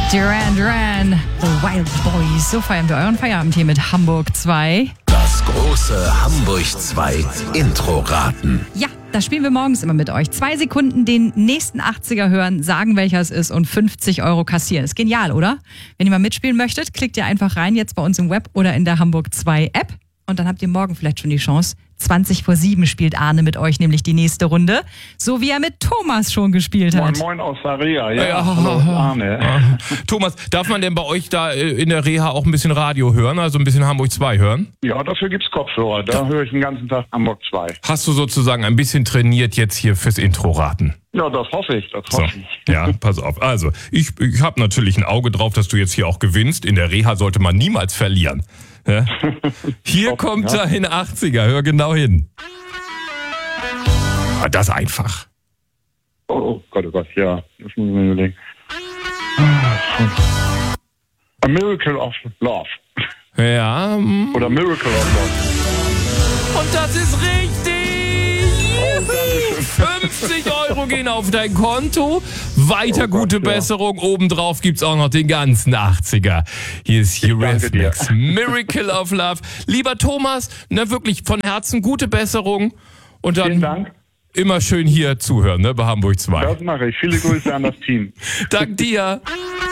Duran Duran, The Wild Boys. So feiern wir euren Feierabend hier mit Hamburg 2. Das große Hamburg 2 Intro-Raten. Ja, das spielen wir morgens immer mit euch. 2 Sekunden den nächsten 80er hören, sagen welcher es ist und 50 € kassieren. Ist genial, oder? Wenn ihr mal mitspielen möchtet, klickt ihr einfach rein, jetzt bei uns im Web oder in der Hamburg 2 App. Und dann habt ihr morgen vielleicht schon die Chance. 7:20 spielt Arne mit euch nämlich die nächste Runde. So wie er mit Thomas schon gespielt hat. Moin, moin aus der Reha. Ja, hallo, Arne. Thomas, darf man denn bei euch da in der Reha auch ein bisschen Radio hören, also ein bisschen Hamburg 2 hören? Ja, dafür gibt's Kopfhörer. Da höre ich den ganzen Tag Hamburg 2. Hast du sozusagen ein bisschen trainiert jetzt hier fürs Intro-Raten? Ja, das hoffe ich. Ja, pass auf. Also, ich habe natürlich ein Auge drauf, dass du jetzt hier auch gewinnst. In der Reha sollte man niemals verlieren. Ja? Hier kommt dein 80er. Hör genau hin. Das ist einfach. Oh Gott, ja. Das muss ich mir überlegen. A Miracle of Love. Ja. Oder Miracle of Love. Und das ist richtig. 50 € gehen auf dein Konto. Weiter gute Besserung. Obendrauf gibt's auch noch den ganzen 80er. Hier ist Eurythmics. Miracle of Love. Lieber Thomas, wirklich von Herzen gute Besserung. Und dann Vielen Dank. Immer schön hier zuhören, bei Hamburg 2. Das mache ich. Viele Grüße an das Team. Dank dir.